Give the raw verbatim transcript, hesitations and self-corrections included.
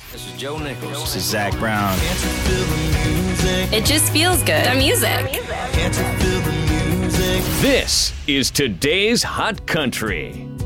This is Joe Nichols. This is Zach Brown. Can't you feel the music? It just feels good. The music. Can't you feel the music? This is today's Hot Country.